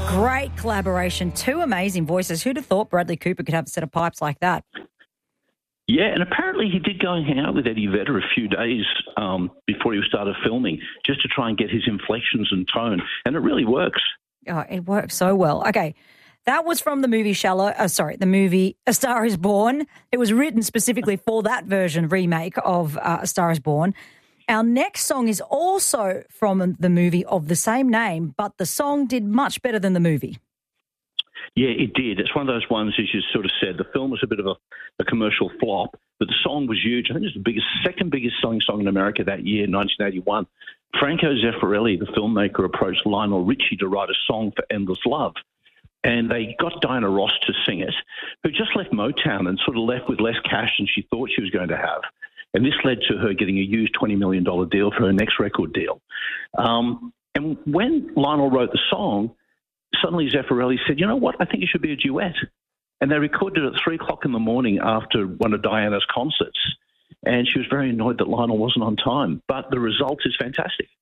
Great collaboration. Two amazing voices. Who'd have thought Bradley Cooper could have a set of pipes like that? Yeah, and apparently he did go and hang out with Eddie Vedder a few days before he started filming, just to try and get his inflections and tone, and it really works. Oh, it works so well. Okay, that was from the movie the movie A Star Is Born. It was written specifically for that remake of A Star Is Born. Our next song is also from the movie of the same name, but the song did much better than the movie. Yeah, it did. It's one of those ones, as you sort of said, the film was a bit of a commercial flop, but the song was huge. I think it was the second biggest selling song in America that year, 1981. Franco Zeffirelli, the filmmaker, approached Lionel Richie to write a song for Endless Love. And they got Diana Ross to sing it, who just left Motown and sort of left with less cash than she thought she was going to have. And this led to her getting a used $20 million deal for her next record deal. And when Lionel wrote the song, suddenly Zeffirelli said, you know what, I think it should be a duet. And they recorded it at 3 o'clock in the morning after one of Diana's concerts. And she was very annoyed that Lionel wasn't on time. But the result is fantastic.